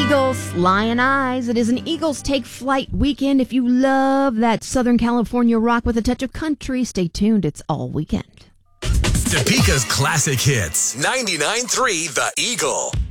Eagles, Lion Eyes. It is an Eagles Take Flight weekend. If you love that Southern California rock with a touch of country, stay tuned. It's all weekend. Topeka's classic hits. 99.3 The Eagle.